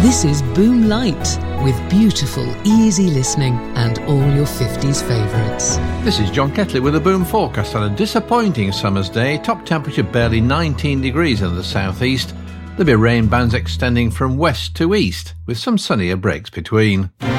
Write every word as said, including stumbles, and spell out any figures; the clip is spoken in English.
This is Boom Light, with beautiful, easy listening and all your fifties favourites. This is John Ketley with a Boom forecast on a disappointing summer's day. Top temperature barely nineteen degrees in the southeast. There'll be rain bands extending from west to east, with some sunnier breaks between.